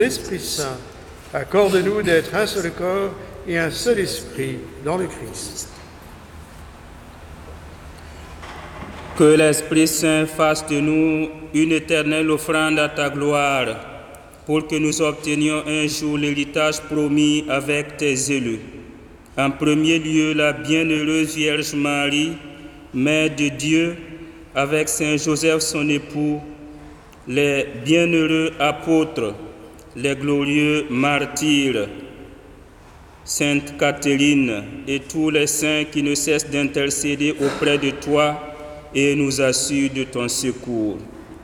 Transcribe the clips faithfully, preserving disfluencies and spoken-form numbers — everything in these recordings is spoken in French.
L'Esprit Saint, accorde-nous d'être un seul corps et un seul esprit dans le Christ. Que l'Esprit Saint fasse de nous une éternelle offrande à ta gloire, pour que nous obtenions un jour l'héritage promis avec tes élus. En premier lieu, la bienheureuse Vierge Marie, Mère de Dieu, avec Saint Joseph son époux, les bienheureux apôtres, les glorieux martyrs, Sainte Catherine et tous les saints qui ne cessent d'intercéder auprès de toi et nous assurent de ton secours.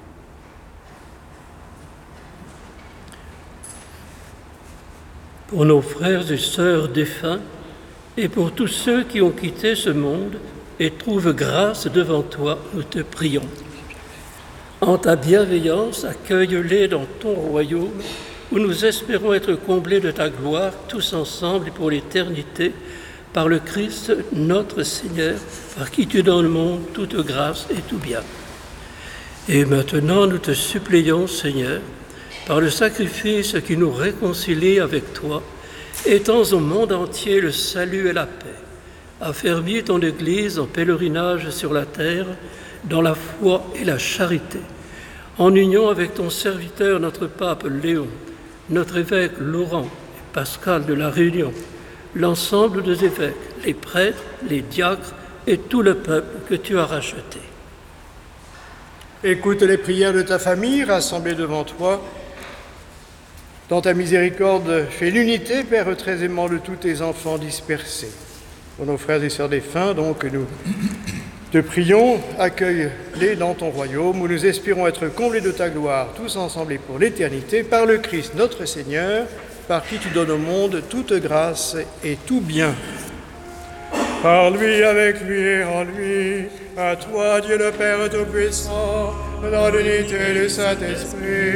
Pour nos frères et sœurs défunts et pour tous ceux qui ont quitté ce monde et trouvent grâce devant toi, nous te prions. En ta bienveillance, accueille-les dans ton royaume, où nous espérons être comblés de ta gloire, tous ensemble et pour l'éternité, par le Christ notre Seigneur, par qui tu donnes au monde toute grâce et tout bien. Et maintenant, nous te supplions, Seigneur, par le sacrifice qui nous réconcilie avec toi, étends au monde entier le salut et la paix. Affermis ton Église en pèlerinage sur la terre, dans la foi et la charité, en union avec ton serviteur, notre pape Léon, notre évêque Laurent et Pascal de la Réunion, l'ensemble des évêques, les prêtres, les diacres et tout le peuple que tu as racheté. Écoute les prières de ta famille rassemblée devant toi. Dans ta miséricorde, fais l'unité, Père très aimant, de tous tes enfants dispersés. Pour nos frères et sœurs défunts, donc, nous te prions, accueille-les dans ton royaume, où nous espérons être comblés de ta gloire, tous ensemble et pour l'éternité, par le Christ notre Seigneur, par qui tu donnes au monde toute grâce et tout bien. Par lui, avec lui et en lui, à toi, Dieu le Père Tout-Puissant, dans l'unité du Saint-Esprit,